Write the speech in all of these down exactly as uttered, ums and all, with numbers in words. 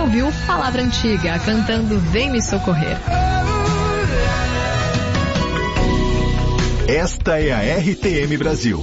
ouviu Palavra Antiga, cantando Vem Me Socorrer. Esta é a R T M Brasil.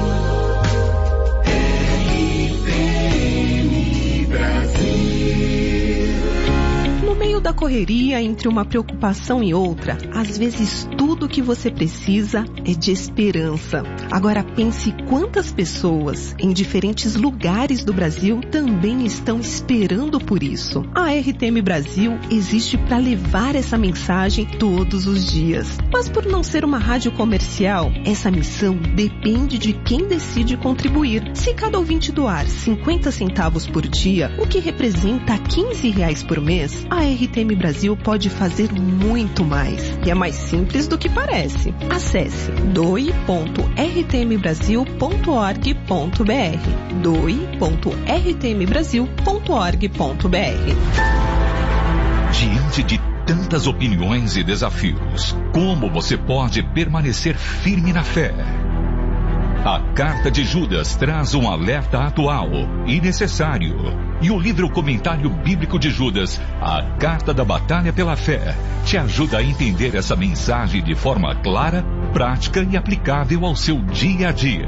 No meio da correria, entre uma preocupação e outra, às vezes tudo que você precisa é de esperança. Agora pense quantas pessoas em diferentes lugares do Brasil também estão esperando por isso. A R T M Brasil existe para levar essa mensagem todos os dias. Mas por não ser uma rádio comercial, essa missão depende de quem decide contribuir. Se cada ouvinte doar cinquenta centavos por dia, o que representa quinze reais por mês, a R T M Brasil pode fazer muito mais. E é mais simples do que parece. Acesse doe ponto r t m brasil ponto org ponto b r doe ponto r t m brasil ponto org ponto b r. Diante de tantas opiniões e desafios, como você pode permanecer firme na fé? A Carta de Judas traz um alerta atual e necessário. E o livro Comentário Bíblico de Judas, a Carta da Batalha pela Fé, te ajuda a entender essa mensagem de forma clara, prática e aplicável ao seu dia a dia.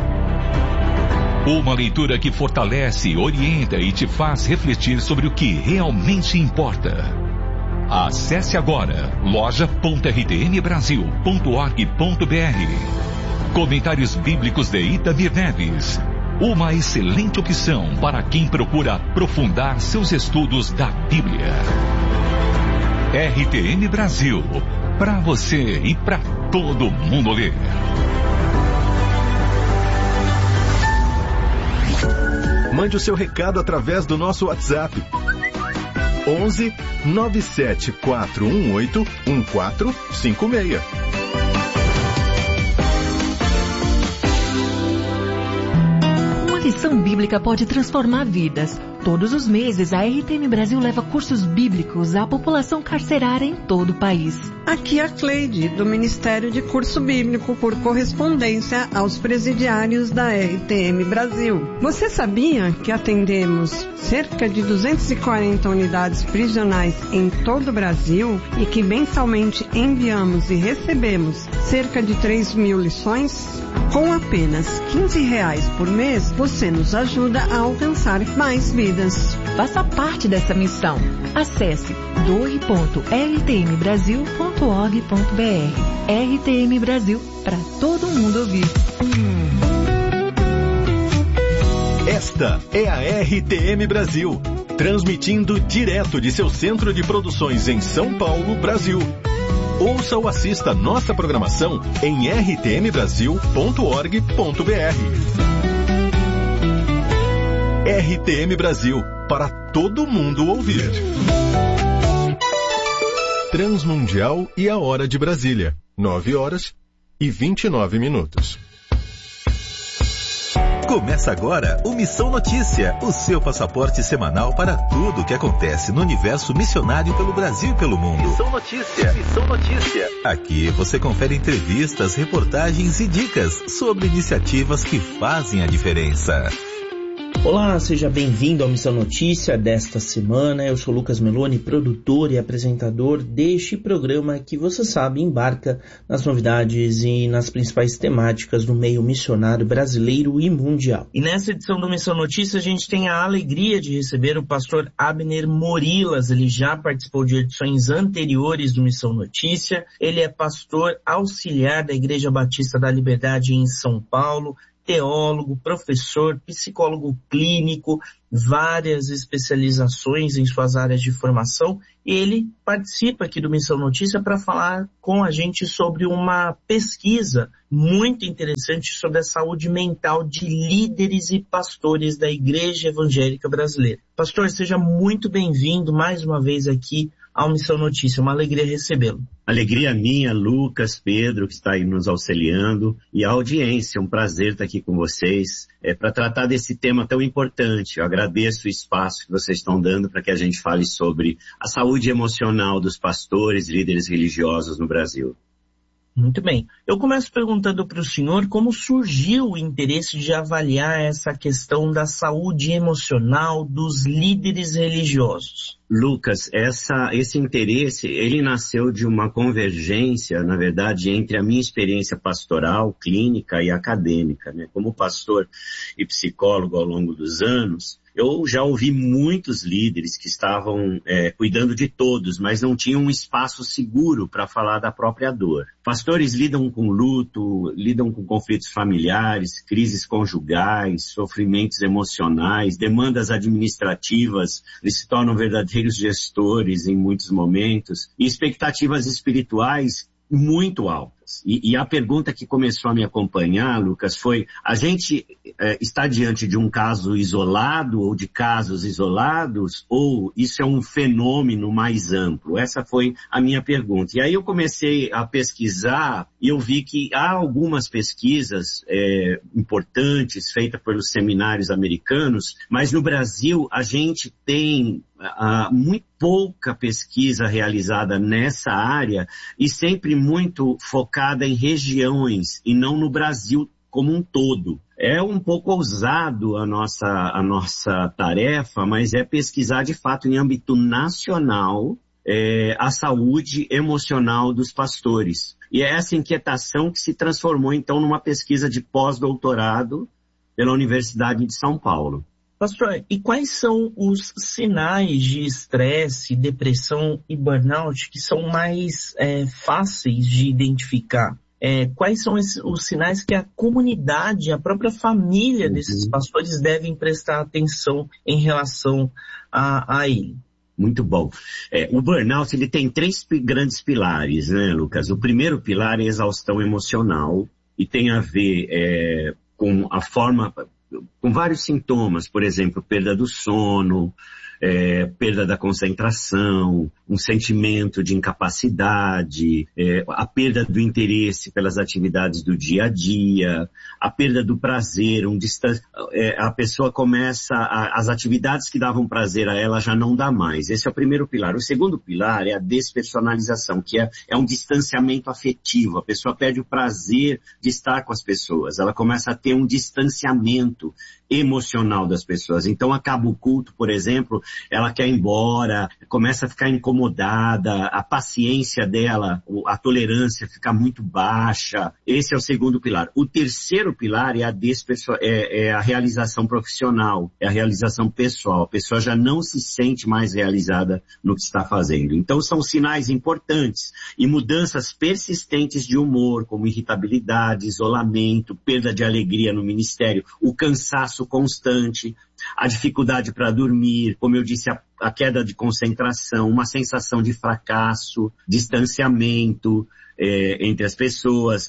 Uma leitura que fortalece, orienta e te faz refletir sobre o que realmente importa. Acesse agora loja ponto r t m brasil ponto org ponto b r. Comentários Bíblicos de Itamir Neves. Uma excelente opção para quem procura aprofundar seus estudos da Bíblia. R T M Brasil. Para você e para todo mundo ler. Mande o seu recado através do nosso WhatsApp. onze nove sete quatro um oito um quatro cinco seis. Lição bíblica pode transformar vidas. Todos os meses, a R T M Brasil leva cursos bíblicos à população carcerária em todo o país. Aqui é a Cleide, do Ministério de Curso Bíblico por correspondência aos presidiários da R T M Brasil. Você sabia que atendemos cerca de duzentas e quarenta unidades prisionais em todo o Brasil e que mensalmente enviamos e recebemos cerca de três mil lições? Com apenas quinze reais por mês, você nos ajuda a alcançar mais vidas. Faça parte dessa missão. Acesse doe ponto r t m brasil ponto org ponto b r. R T M Brasil, para todo mundo ouvir. Esta é a R T M Brasil, transmitindo direto de seu centro de produções em São Paulo, Brasil. Ouça ou assista nossa programação em r t m brasil ponto org ponto b r. R T M Brasil, para todo mundo ouvir. Transmundial e a hora de Brasília, nove horas e vinte e nove minutos. Começa agora o Missão Notícia, o seu passaporte semanal para tudo o que acontece no universo missionário pelo Brasil e pelo mundo. Missão Notícia, Missão Notícia. Aqui você confere entrevistas, reportagens e dicas sobre iniciativas que fazem a diferença. Olá, seja bem-vindo ao Missão Notícia desta semana. Eu sou Lucas Meloni, produtor e apresentador deste programa que, você sabe, embarca nas novidades e nas principais temáticas do meio missionário brasileiro e mundial. E nessa edição do Missão Notícia a gente tem a alegria de receber o pastor Abner Morilas. Ele já participou de edições anteriores do Missão Notícia. Ele é pastor auxiliar da Igreja Batista da Liberdade em São Paulo, teólogo, professor, psicólogo clínico, várias especializações em suas áreas de formação. Ele participa aqui do Missão Notícia para falar com a gente sobre uma pesquisa muito interessante sobre a saúde mental de líderes e pastores da Igreja Evangélica Brasileira. Pastor, seja muito bem-vindo mais uma vez aqui ao Missão Notícia. Uma alegria recebê-lo. Alegria minha, Lucas, Pedro, que está aí nos auxiliando, e a audiência. Um prazer estar aqui com vocês é, para tratar desse tema tão importante. Eu agradeço o espaço que vocês estão dando para que a gente fale sobre a saúde emocional dos pastores e líderes religiosos no Brasil. Muito bem. Eu começo perguntando para o senhor como surgiu o interesse de avaliar essa questão da saúde emocional dos líderes religiosos. Lucas, essa, esse interesse, ele nasceu de uma convergência, na verdade, entre a minha experiência pastoral, clínica e acadêmica, né? Como pastor e psicólogo ao longo dos anos, eu já ouvi muitos líderes que estavam é, cuidando de todos, mas não tinham um espaço seguro para falar da própria dor. Pastores lidam com luto, lidam com conflitos familiares, crises conjugais, sofrimentos emocionais, demandas administrativas, eles se tornam verdadeiros gestores em muitos momentos, e expectativas espirituais muito altas. E, e a pergunta que começou a me acompanhar, Lucas, foi, a gente é, está diante de um caso isolado ou de casos isolados, ou isso é um fenômeno mais amplo? Essa foi a minha pergunta. E aí eu comecei a pesquisar e eu vi que há algumas pesquisas é, importantes feitas pelos seminários americanos, mas no Brasil a gente tem Uh, muito pouca pesquisa realizada nessa área e sempre muito focada em regiões e não no Brasil como um todo. É um pouco ousado a nossa, a nossa tarefa, mas é pesquisar de fato em âmbito nacional é, a saúde emocional dos pastores. E é essa inquietação que se transformou então numa pesquisa de pós-doutorado pela Universidade de São Paulo. Pastor, e quais são os sinais de estresse, depressão e burnout que são mais é, fáceis de identificar? É, quais são esses, os sinais que a comunidade, a própria família desses uhum. pastores devem prestar atenção em relação a, a ele? Muito bom. É, o burnout ele tem três p- grandes pilares, né, Lucas? O primeiro pilar é a exaustão emocional e tem a ver é, com a forma... com vários sintomas, por exemplo, perda do sono, é, perda da concentração, um sentimento de incapacidade, é, a perda do interesse pelas atividades do dia a dia, a perda do prazer, um distan- é, a pessoa começa, a, as atividades que davam prazer a ela já não dá mais. Esse é o primeiro pilar. O segundo pilar é a despersonalização, que é, é um distanciamento afetivo. A pessoa perde o prazer de estar com as pessoas. Ela começa a ter um distanciamento emocional das pessoas. Então acaba o culto, por exemplo, ela quer ir embora, começa a ficar incomodada, a paciência dela, a tolerância fica muito baixa. Esse é o segundo pilar. O terceiro pilar é a, desperso- é, é a realização profissional, é a realização pessoal. A pessoa já não se sente mais realizada no que está fazendo. Então são sinais importantes e mudanças persistentes de humor, como irritabilidade, isolamento, perda de alegria no ministério, o cansaço constante, a dificuldade para dormir, como eu disse, a, a queda de concentração, uma sensação de fracasso, distanciamento é, entre as pessoas,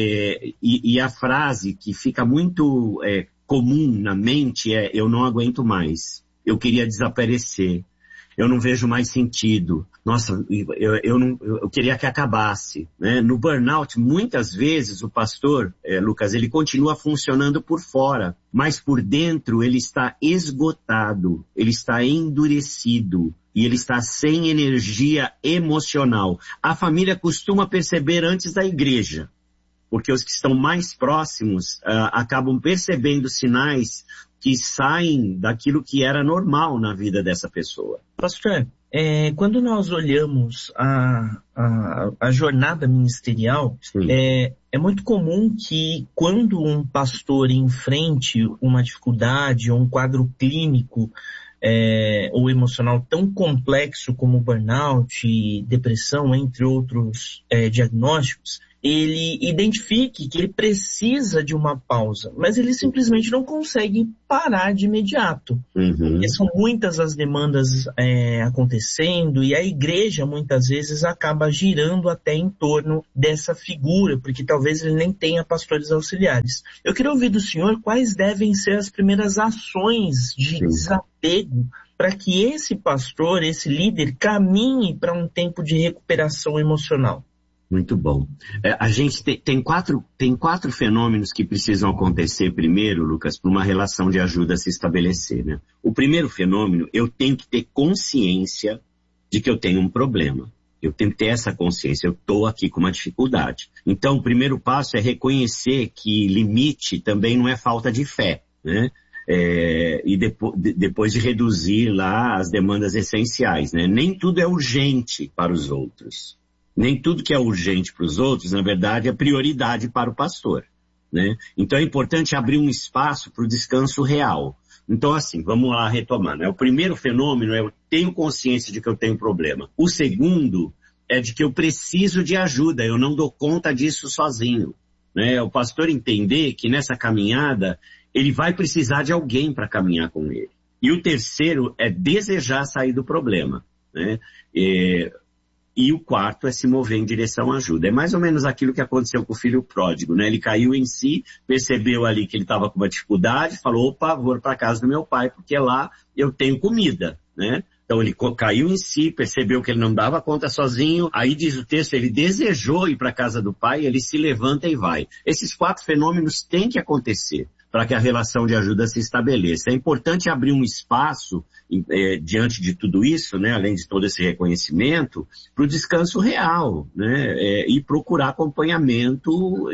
é, e, e a frase que fica muito é, comum na mente é: eu não aguento mais, eu queria desaparecer, eu não vejo mais sentido, nossa, eu, eu, não, eu queria que acabasse, né? No burnout, muitas vezes o pastor, é, Lucas, ele continua funcionando por fora, mas por dentro ele está esgotado, ele está endurecido e ele está sem energia emocional. A família costuma perceber antes da igreja, porque os que estão mais próximos uh, acabam percebendo sinais que saem daquilo que era normal na vida dessa pessoa. Pastor, é, quando nós olhamos a, a, a jornada ministerial, é, é muito comum que quando um pastor enfrente uma dificuldade ou um quadro clínico é, ou emocional tão complexo como burnout, depressão, entre outros é, diagnósticos, ele identifique que ele precisa de uma pausa, mas ele simplesmente não consegue parar de imediato. Uhum. Porque são muitas as demandas é, acontecendo e a igreja muitas vezes acaba girando até em torno dessa figura, porque talvez ele nem tenha pastores auxiliares. Eu queria ouvir do senhor quais devem ser as primeiras ações de Sim. desapego para que esse pastor, esse líder, caminhe para um tempo de recuperação emocional. Muito bom. É, a gente tem, tem, quatro, tem quatro fenômenos que precisam acontecer primeiro, Lucas, para uma relação de ajuda se estabelecer, né? O primeiro fenômeno, eu tenho que ter consciência de que eu tenho um problema. Eu tenho que ter essa consciência, eu estou aqui com uma dificuldade. Então, o primeiro passo é reconhecer que limite também não é falta de fé, né? É, e depo, de, depois de reduzir lá as demandas essenciais, né? Nem tudo é urgente para os outros. Nem tudo que é urgente para os outros, na verdade, é prioridade para o pastor, né? Então é importante abrir um espaço para o descanso real. Então, assim, vamos lá retomando. É, o primeiro fenômeno é eu tenho consciência de que eu tenho problema. O segundo é de que eu preciso de ajuda, eu não dou conta disso sozinho, né? O pastor entender que nessa caminhada ele vai precisar de alguém para caminhar com ele. E o terceiro é desejar sair do problema, né? É, e o quarto é se mover em direção à ajuda. É mais ou menos aquilo que aconteceu com o filho pródigo, né? Ele caiu em si, percebeu ali que ele estava com uma dificuldade, falou, opa, vou para casa do meu pai, porque lá eu tenho comida, né? Então ele caiu em si, percebeu que ele não dava conta sozinho, aí diz o texto, ele desejou ir para a casa do pai, ele se levanta e vai. Esses quatro fenômenos têm que acontecer para que a relação de ajuda se estabeleça. É importante abrir um espaço é, diante de tudo isso, né, além de todo esse reconhecimento, para o descanso real, né, é, e procurar acompanhamento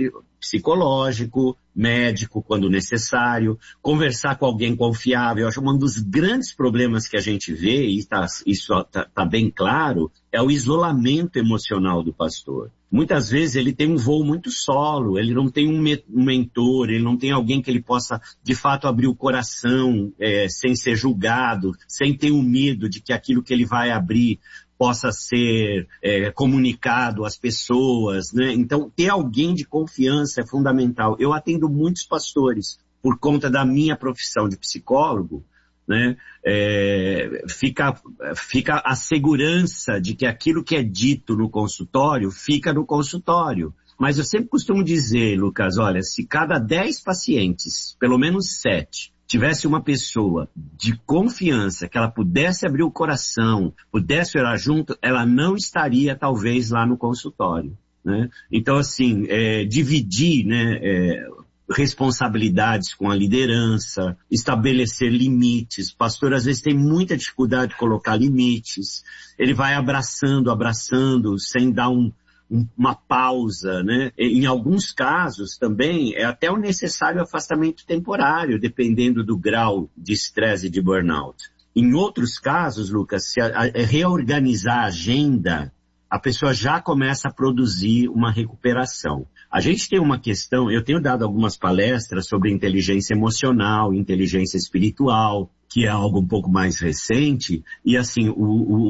psicológico, médico, quando necessário, conversar com alguém confiável. Eu acho que um dos grandes problemas que a gente vê, e tá, isso está tá bem claro, é o isolamento emocional do pastor. Muitas vezes ele tem um voo muito solo, ele não tem um, me- um mentor, ele não tem alguém que ele possa, de fato, abrir o coração, é, sem ser julgado, sem ter o medo de que aquilo que ele vai abrir possa ser é, comunicado às pessoas, né? Então, ter alguém de confiança é fundamental. Eu atendo muitos pastores, por conta da minha profissão de psicólogo, né? É, fica, fica a segurança de que aquilo que é dito no consultório, fica no consultório. Mas eu sempre costumo dizer, Lucas, olha, se cada dez pacientes, pelo menos sete, tivesse uma pessoa de confiança, que ela pudesse abrir o coração, pudesse orar junto, ela não estaria talvez lá no consultório, né? Então, assim, é, dividir, né, é, responsabilidades com a liderança, estabelecer limites. O pastor às vezes tem muita dificuldade de colocar limites. Ele vai abraçando, abraçando, sem dar um uma pausa, né? Em alguns casos também é até o necessário afastamento temporário, dependendo do grau de estresse e de burnout. Em outros casos, Lucas, se a, a, reorganizar a agenda, a pessoa já começa a produzir uma recuperação. A gente tem uma questão, eu tenho dado algumas palestras sobre inteligência emocional, inteligência espiritual, que é algo um pouco mais recente, e assim, o,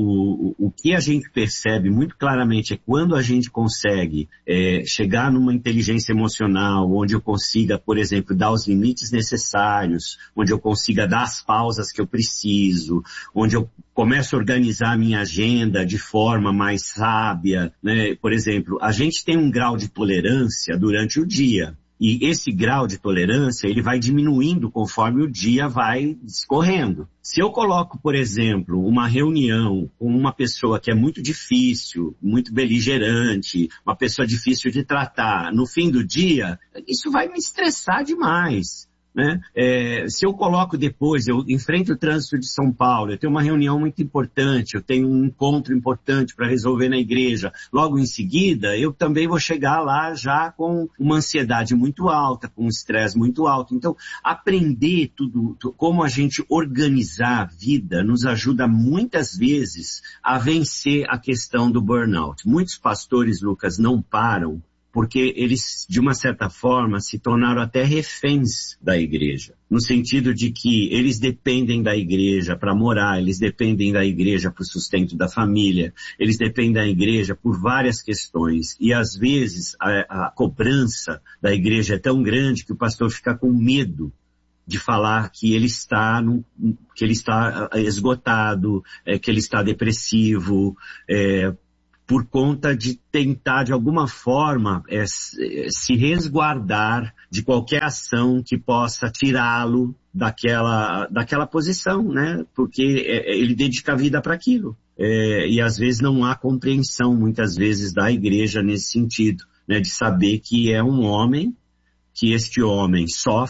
o, o que a gente percebe muito claramente é quando a gente consegue é, chegar numa inteligência emocional, onde eu consiga, por exemplo, dar os limites necessários, onde eu consiga dar as pausas que eu preciso, onde eu começo a organizar a minha agenda de forma mais sábia, né? Por exemplo, a gente tem um grau de tolerância durante o dia. E esse grau de tolerância, ele vai diminuindo conforme o dia vai escorrendo. Se eu coloco, por exemplo, uma reunião com uma pessoa que é muito difícil, muito beligerante, uma pessoa difícil de tratar, no fim do dia, isso vai me estressar demais, né? É, se eu coloco depois, eu enfrento o trânsito de São Paulo, eu tenho uma reunião muito importante, eu tenho um encontro importante para resolver na igreja, logo em seguida eu também vou chegar lá já com uma ansiedade muito alta, com um estresse muito alto. Então, aprender tudo, como a gente organizar a vida, nos ajuda muitas vezes a vencer a questão do burnout. Muitos pastores, Lucas, não param porque eles, de uma certa forma, se tornaram até reféns da igreja. No sentido de que eles dependem da igreja para morar, eles dependem da igreja para o sustento da família, eles dependem da igreja por várias questões. E às vezes a, a cobrança da igreja é tão grande que o pastor fica com medo de falar que ele está, no, que ele está esgotado, é, que ele está depressivo, é, por conta de tentar, de alguma forma, é, se resguardar de qualquer ação que possa tirá-lo daquela, daquela posição, né? Porque é, ele dedica a vida para aquilo. É, e às vezes não há compreensão, muitas vezes, da igreja nesse sentido, né? De saber que é um homem, que este homem sofre,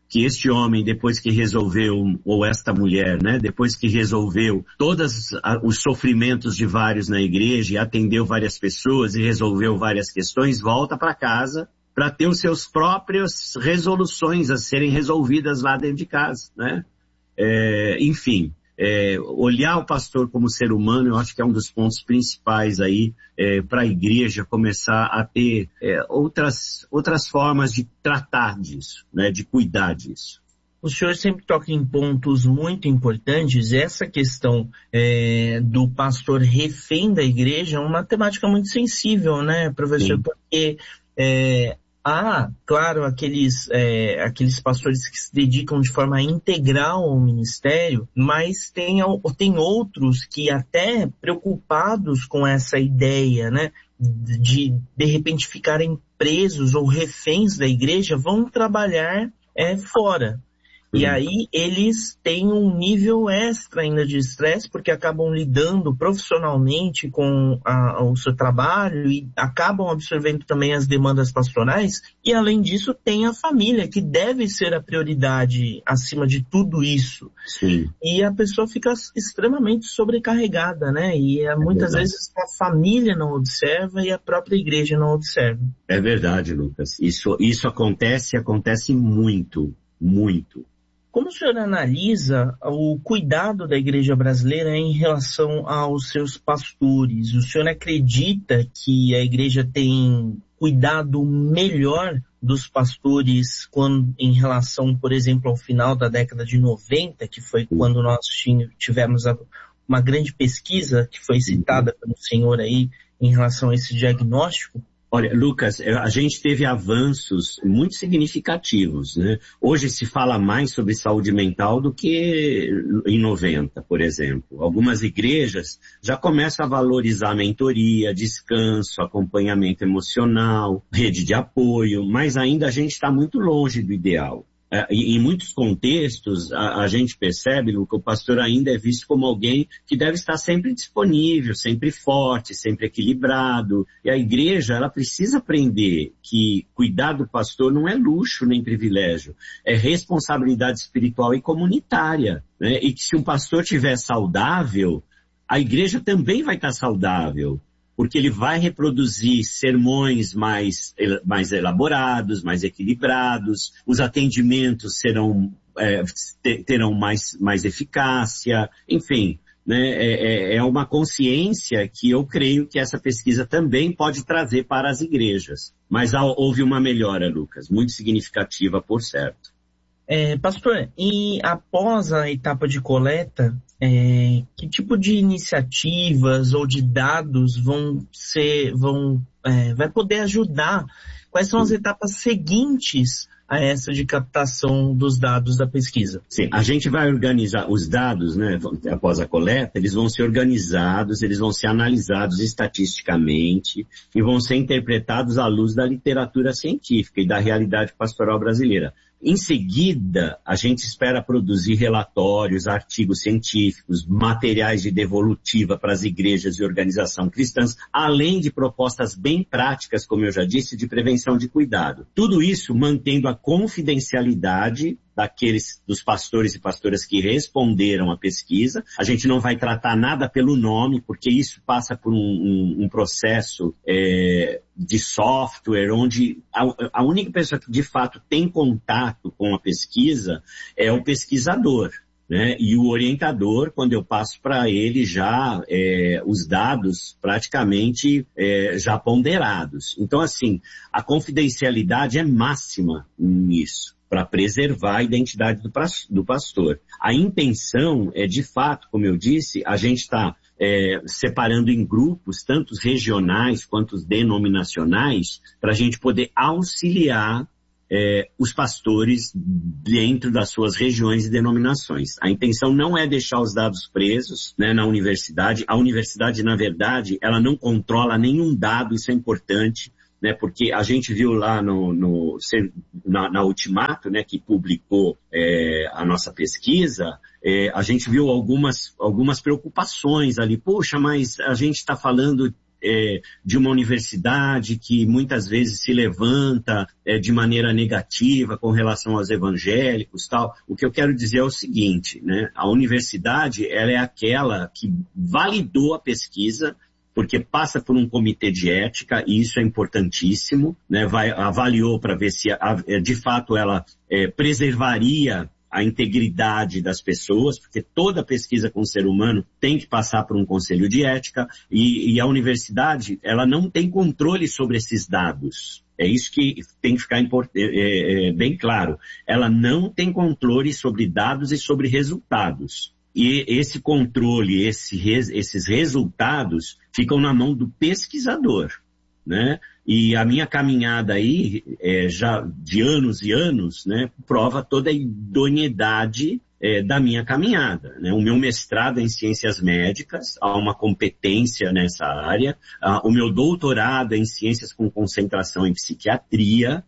que este homem, depois que resolveu, ou esta mulher, né, depois que resolveu todos os sofrimentos de vários na igreja, e atendeu várias pessoas e resolveu várias questões, volta para casa para ter os seus próprias resoluções a serem resolvidas lá dentro de casa, né? É, enfim, é, olhar o pastor como ser humano, eu acho que é um dos pontos principais aí é, para a igreja começar a ter é, outras, outras formas de tratar disso, né, de cuidar disso. O senhor sempre toca em pontos muito importantes. Essa questão é, do pastor refém da igreja é uma temática muito sensível, né, professor? Sim. Porque é, há, claro, aqueles, é, aqueles pastores que se dedicam de forma integral ao ministério, mas tem, tem outros que até preocupados com essa ideia, né, de de repente ficarem presos ou reféns da igreja, vão trabalhar é, fora. E aí eles têm um nível extra ainda de estresse, porque acabam lidando profissionalmente com a, o seu trabalho e acabam absorvendo também as demandas pastorais. E além disso tem a família, que deve ser a prioridade acima de tudo isso. Sim. E a pessoa fica extremamente sobrecarregada, né? E é, muitas verdade. vezes a família não observa e a própria igreja não observa. É verdade, Lucas. Isso, isso acontece e acontece muito, muito. Como o senhor analisa o cuidado da igreja brasileira em relação aos seus pastores? O senhor acredita que a igreja tem cuidado melhor dos pastores quando, em relação, por exemplo, ao final da década de noventa, que foi quando nós tivemos uma grande pesquisa que foi citada pelo senhor aí em relação a esse diagnóstico? Olha, Lucas, a gente teve avanços muito significativos, né? Hoje se fala mais sobre saúde mental do que em noventa, por exemplo. Algumas igrejas já começam a valorizar a mentoria, descanso, acompanhamento emocional, rede de apoio, mas ainda a gente está muito longe do ideal. É, em muitos contextos, a, a gente percebe que o pastor ainda é visto como alguém que deve estar sempre disponível, sempre forte, sempre equilibrado. E a igreja, ela precisa aprender que cuidar do pastor não é luxo nem privilégio, é responsabilidade espiritual e comunitária, né? E que se um pastor estiver saudável, a igreja também vai estar saudável, porque ele vai reproduzir sermões mais, mais elaborados, mais equilibrados, os atendimentos serão, é, terão mais, mais eficácia, enfim, né, é, é uma consciência que eu creio que essa pesquisa também pode trazer para as igrejas. Mas houve uma melhora, Lucas, muito significativa, por certo. É, pastor, e após a etapa de coleta, é, que tipo de iniciativas ou de dados vão ser, vão, é, vai poder ajudar? Quais são as etapas seguintes a essa de captação dos dados da pesquisa? Sim, a gente vai organizar os dados, né, após a coleta, eles vão ser organizados, eles vão ser analisados estatisticamente e vão ser interpretados à luz da literatura científica e da realidade pastoral brasileira. Em seguida, a gente espera produzir relatórios, artigos científicos, materiais de devolutiva para as igrejas e organizações cristãs, além de propostas bem práticas, como eu já disse, de prevenção de cuidado. Tudo isso mantendo a confidencialidade daqueles, dos pastores e pastoras que responderam à pesquisa. A gente não vai tratar nada pelo nome, porque isso passa por um, um, um processo é, de software, onde a, a única pessoa que de fato tem contato com a pesquisa é o pesquisador, né? E o orientador, quando eu passo para ele já é, os dados praticamente é, já ponderados. Então, assim, a confidencialidade é máxima nisso, para preservar a identidade do, do pastor. A intenção é, de fato, como eu disse, a gente está é, separando em grupos, tanto regionais quanto denominacionais, para a gente poder auxiliar é, os pastores dentro das suas regiões e denominações. A intenção não é deixar os dados presos, né, na universidade. A universidade, na verdade, ela não controla nenhum dado, isso é importante, né, porque a gente viu lá no, no, na, na Ultimato, né, que publicou é, a nossa pesquisa, é, a gente viu algumas, algumas preocupações ali. Poxa, mas a gente está falando é, de uma universidade que muitas vezes se levanta é, de maneira negativa com relação aos evangélicos, tal. O que eu quero dizer é o seguinte, né? A universidade, ela é aquela que validou a pesquisa, porque passa por um comitê de ética, e isso é importantíssimo, né? Vai, avaliou para ver se, de fato, ela é, preservaria a integridade das pessoas, porque toda pesquisa com o ser humano tem que passar por um conselho de ética, e, e a universidade, ela não tem controle sobre esses dados. É isso que tem que ficar import- é, é, bem claro. Ela não tem controle sobre dados e sobre resultados. E esse controle, esse, esses resultados ficam na mão do pesquisador, né? E a minha caminhada aí, é, já de anos e anos, né, prova toda a idoneidade é, da minha caminhada, né? O meu mestrado é em ciências médicas, há uma competência nessa área. Ah, o meu doutorado é em ciências com concentração em psiquiatria.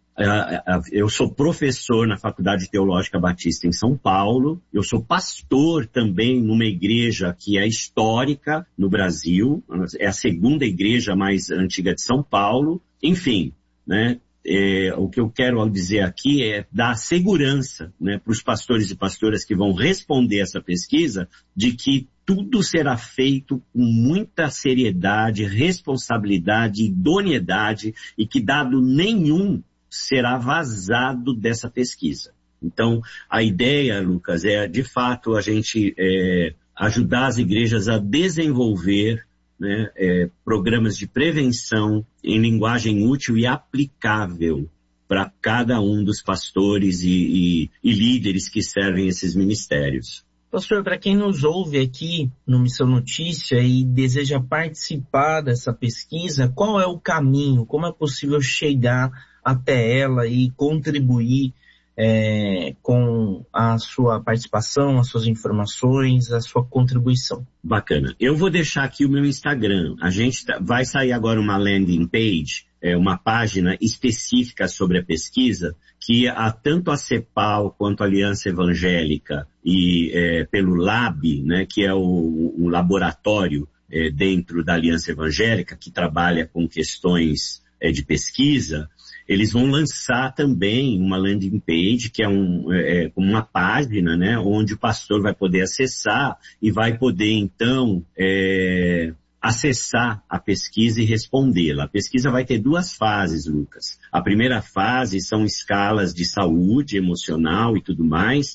Eu sou professor na Faculdade Teológica Batista em São Paulo. Eu sou pastor também numa igreja que é histórica no Brasil. É a segunda igreja mais antiga de São Paulo. Enfim, né? É, o que eu quero dizer aqui é dar segurança, né, para os pastores e pastoras que vão responder essa pesquisa, de que tudo será feito com muita seriedade, responsabilidade, idoneidade, e que dado nenhum será vazado dessa pesquisa. Então, a ideia, Lucas, é de fato a gente é, ajudar as igrejas a desenvolver, né, é, programas de prevenção em linguagem útil e aplicável para cada um dos pastores e, e, e líderes que servem esses ministérios. Pastor, para quem nos ouve aqui no Missão Notícia e deseja participar dessa pesquisa, qual é o caminho? Como é possível chegar até ela e contribuir é, com a sua participação, as suas informações, a sua contribuição? Bacana. Eu vou deixar aqui o meu Instagram. A gente tá, vai sair agora uma landing page, é, uma página específica sobre a pesquisa, que a, tanto a CEPAL quanto a Aliança Evangélica e é, pelo Lab, né, que é o, o laboratório é, dentro da Aliança Evangélica, que trabalha com questões é, de pesquisa, eles vão lançar também uma landing page, que é, um, é uma página, né, onde o pastor vai poder acessar e vai poder, então, é, acessar a pesquisa e respondê-la. A pesquisa vai ter duas fases, Lucas. A primeira fase são escalas de saúde emocional e tudo mais,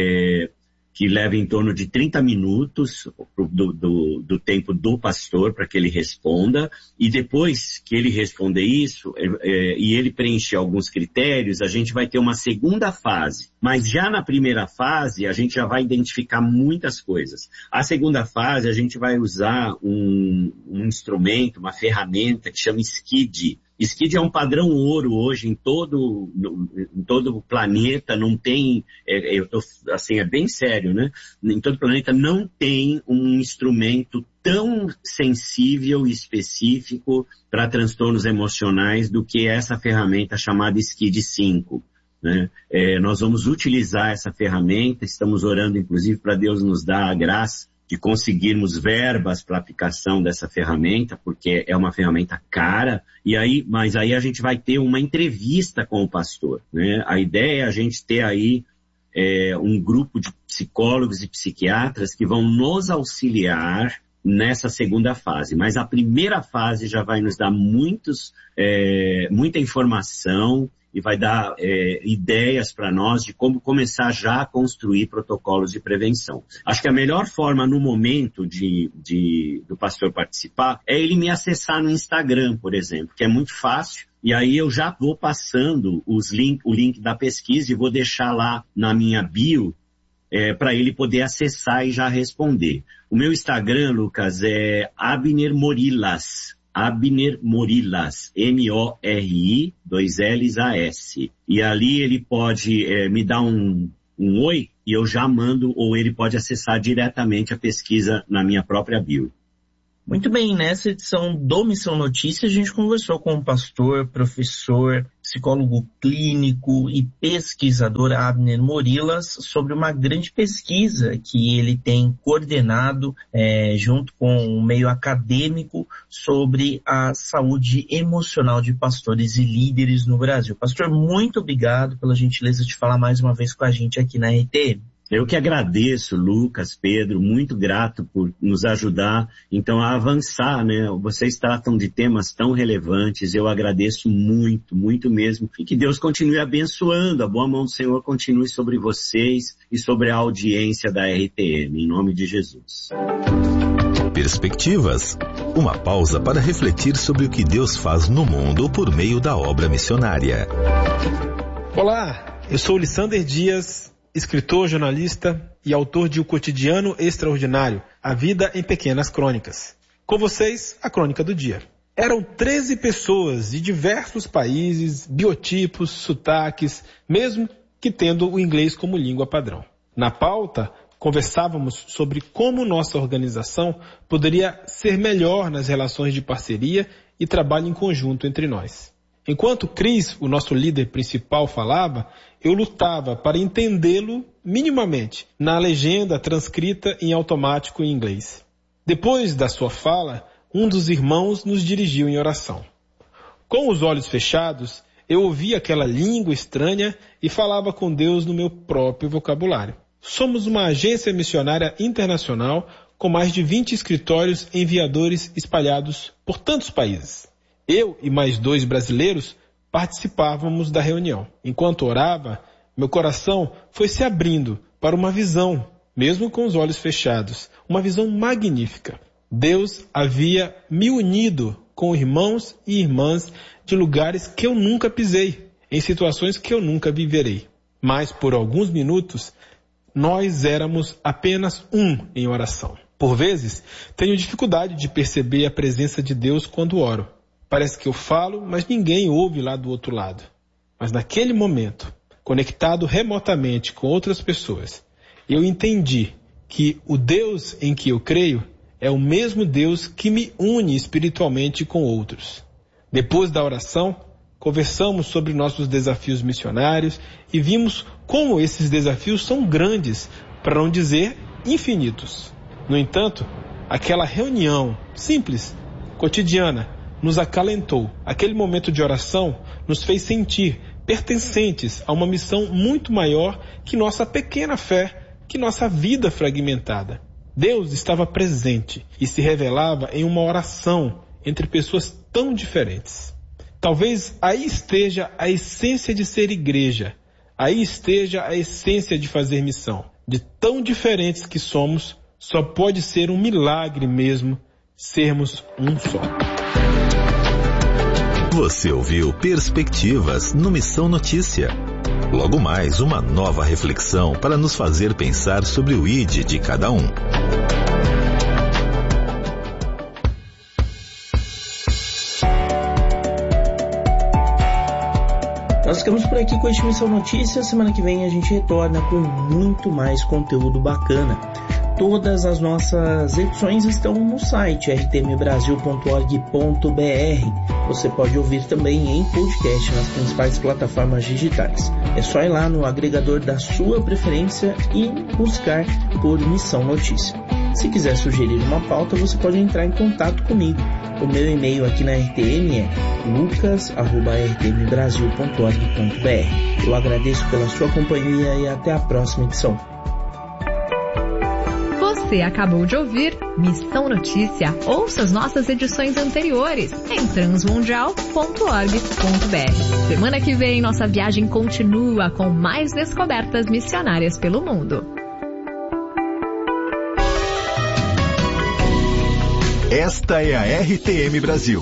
é, que leva em torno de trinta minutos do, do, do tempo do pastor para que ele responda, e depois que ele responder isso, é, é, e ele preencher alguns critérios, a gente vai ter uma segunda fase. Mas já na primeira fase, a gente já vai identificar muitas coisas. A segunda fase, a gente vai usar um, um instrumento, uma ferramenta que chama S C I D. S C I D é um padrão ouro hoje em todo, no, em todo o planeta, não tem, é, eu tô, assim, é bem sério, né? Em todo o planeta não tem um instrumento tão sensível e específico para transtornos emocionais do que essa ferramenta chamada S C I D cinco. Né? É, nós vamos utilizar essa ferramenta, estamos orando inclusive para Deus nos dar a graça de conseguirmos verbas para a aplicação dessa ferramenta, porque é uma ferramenta cara, e aí, mas aí a gente vai ter uma entrevista com o pastor, né? A ideia é a gente ter aí é, um grupo de psicólogos e psiquiatras que vão nos auxiliar nessa segunda fase, mas a primeira fase já vai nos dar muitos, é, muita informação e vai dar é, ideias para nós de como começar já a construir protocolos de prevenção. Acho que a melhor forma no momento de, de, do pastor participar é ele me acessar no Instagram, por exemplo, que é muito fácil, e aí eu já vou passando os link, o link da pesquisa e vou deixar lá na minha bio é, para ele poder acessar e já responder. O meu Instagram, Lucas, é Abner Morilas, Abner Morilas, M O R I, dois L's A S. E ali ele pode é, me dar um, um oi e eu já mando, ou ele pode acessar diretamente a pesquisa na minha própria bio. Muito bem, nessa edição do Missão Notícia a gente conversou com o pastor, professor, psicólogo clínico e pesquisador Abner Morilas sobre uma grande pesquisa que ele tem coordenado é, junto com o meio acadêmico sobre a saúde emocional de pastores e líderes no Brasil. Pastor, muito obrigado pela gentileza de falar mais uma vez com a gente aqui na R T M. Eu que agradeço, Lucas, Pedro, muito grato por nos ajudar, então, a avançar, né? Vocês tratam de temas tão relevantes, eu agradeço muito, muito mesmo. E que Deus continue abençoando, a boa mão do Senhor continue sobre vocês e sobre a audiência da R T M, em nome de Jesus. Perspectivas. Uma pausa para refletir sobre o que Deus faz no mundo por meio da obra missionária. Olá, eu sou Lissander Dias, escritor, jornalista e autor de O Cotidiano Extraordinário, A Vida em Pequenas Crônicas. Com vocês, a crônica do dia. Eram treze pessoas de diversos países, biotipos, sotaques, mesmo que tendo o inglês como língua padrão. Na pauta, conversávamos sobre como nossa organização poderia ser melhor nas relações de parceria e trabalho em conjunto entre nós. Enquanto Cris, o nosso líder principal, falava, eu lutava para entendê-lo minimamente na legenda transcrita em automático em inglês. Depois da sua fala, um dos irmãos nos dirigiu em oração. Com os olhos fechados, eu ouvia aquela língua estranha e falava com Deus no meu próprio vocabulário. Somos uma agência missionária internacional com mais de vinte escritórios enviadores espalhados por tantos países. Eu e mais dois brasileiros participávamos da reunião. Enquanto orava, meu coração foi se abrindo para uma visão, mesmo com os olhos fechados, uma visão magnífica. Deus havia me unido com irmãos e irmãs de lugares que eu nunca pisei, em situações que eu nunca viverei. Mas por alguns minutos, nós éramos apenas um em oração. Por vezes, tenho dificuldade de perceber a presença de Deus quando oro. Parece que eu falo, mas ninguém ouve lá do outro lado. Mas naquele momento, conectado remotamente com outras pessoas, eu entendi que o Deus em que eu creio é o mesmo Deus que me une espiritualmente com outros. Depois da oração, conversamos sobre nossos desafios missionários e vimos como esses desafios são grandes, para não dizer infinitos. No entanto, aquela reunião simples, cotidiana, nos acalentou. Aquele momento de oração nos fez sentir pertencentes a uma missão muito maior que nossa pequena fé, que nossa vida fragmentada. Deus estava presente e se revelava em uma oração entre pessoas tão diferentes. Talvez aí esteja a essência de ser igreja. Aí esteja a essência de fazer missão. De tão diferentes que somos, só pode ser um milagre mesmo sermos um só. Você ouviu Perspectivas no Missão Notícia. Logo mais, uma nova reflexão para nos fazer pensar sobre o I D de cada um. Nós ficamos por aqui com este Missão Notícia. Semana que vem a gente retorna com muito mais conteúdo bacana. Todas as nossas edições estão no site r t m brasil ponto org ponto b r. Você pode ouvir também em podcast nas principais plataformas digitais. É só ir lá no agregador da sua preferência e buscar por Missão Notícia. Se quiser sugerir uma pauta, você pode entrar em contato comigo. O meu e-mail aqui na R T M é lucas arroba r t m brasil ponto org ponto b r. Eu agradeço pela sua companhia e até a próxima edição. Você acabou de ouvir Missão Notícia. Ouça as nossas edições anteriores em transmundial ponto org ponto b r. Semana que vem, nossa viagem continua com mais descobertas missionárias pelo mundo. Esta é a R T M Brasil.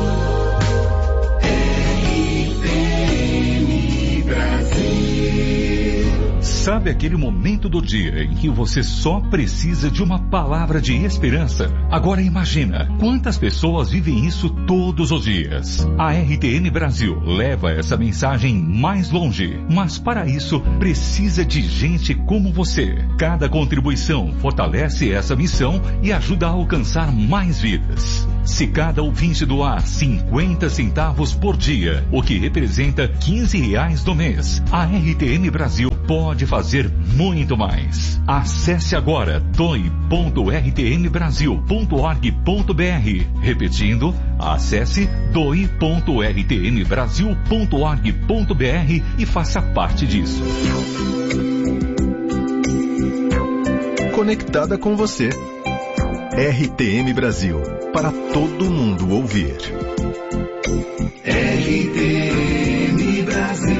Sabe aquele momento do dia em que você só precisa de uma palavra de esperança? Agora imagina, quantas pessoas vivem isso todos os dias? A R T M Brasil leva essa mensagem mais longe, mas para isso precisa de gente como você. Cada contribuição fortalece essa missão e ajuda a alcançar mais vidas. Se cada ouvinte doar cinquenta centavos por dia, o que representa quinze reais do mês, a R T M Brasil pode fazer muito mais. Acesse agora doe ponto r t m brasil ponto org ponto b r. Repetindo, acesse doe ponto r t m brasil ponto org ponto b r e faça parte disso. Conectada com você. R T M Brasil, para todo mundo ouvir. R T M Brasil.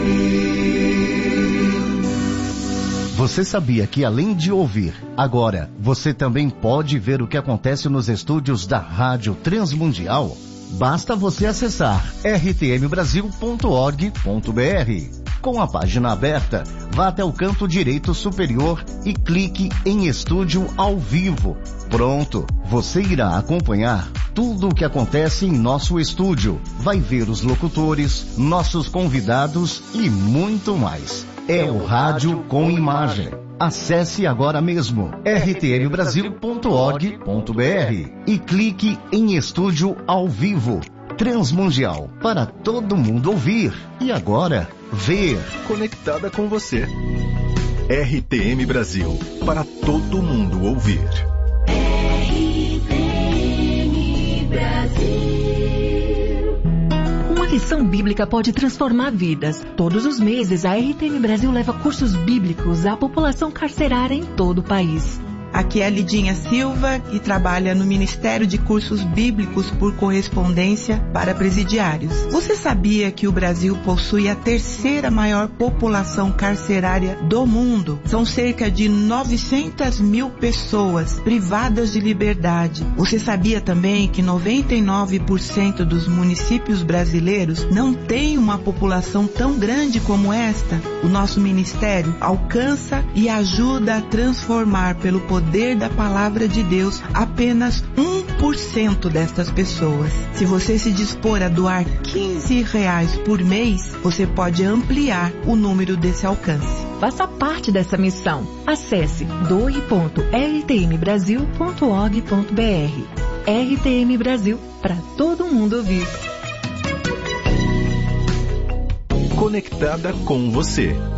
Você sabia que além de ouvir, agora você também pode ver o que acontece nos estúdios da Rádio Transmundial? Basta você acessar r t m brasil ponto org ponto b r. Com a página aberta, vá até o canto direito superior e clique em Estúdio ao Vivo. Pronto, você irá acompanhar tudo o que acontece em nosso estúdio. Vai ver os locutores, nossos convidados e muito mais. É o rádio com imagem. Acesse agora mesmo r t m brasil ponto org ponto b r e clique em Estúdio ao Vivo. Transmundial, para todo mundo ouvir. E agora, ver. Conectada com você. R T M Brasil, para todo mundo ouvir. R T M Brasil. Uma lição bíblica pode transformar vidas. Todos os meses, a R T M Brasil leva cursos bíblicos à população carcerária em todo o país. Aqui é a Lidinha Silva e trabalha no Ministério de Cursos Bíblicos por Correspondência para Presidiários. Você sabia que o Brasil possui a terceira maior população carcerária do mundo? São cerca de novecentas mil pessoas privadas de liberdade. Você sabia também que noventa e nove por cento dos municípios brasileiros não têm uma população tão grande como esta? O nosso ministério alcança e ajuda a transformar pelo poder poder da palavra de Deus apenas um por cento destas pessoas. Se você se dispor a doar quinze reais por mês, você pode ampliar o número desse alcance. Faça parte dessa missão. Acesse doe ponto r t m brasil ponto org ponto b r. R T M Brasil, para todo mundo ouvir. Conectada com você.